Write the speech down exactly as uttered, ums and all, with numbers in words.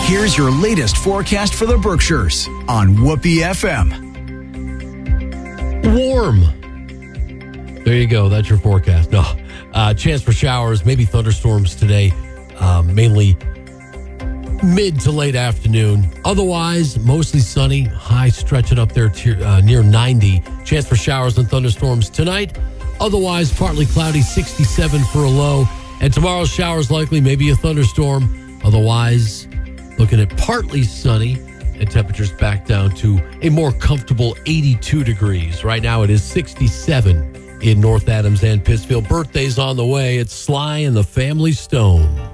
Here's your latest forecast for the Berkshires on Whoopee F M. Warm. There you go. That's your forecast. No. Uh, chance for showers, maybe thunderstorms today, um, mainly mid to late afternoon. Otherwise, mostly sunny. High stretching up there to, uh, near ninety. Chance for showers and thunderstorms tonight. Otherwise, partly cloudy, sixty-seven for a low. And tomorrow, showers likely, maybe a thunderstorm. Otherwise, looking at partly sunny and temperatures back down to a more comfortable eighty-two degrees. Right now, it is sixty-seven in North Adams and Pittsfield. Birthdays on the way. It's Sly and the Family Stone.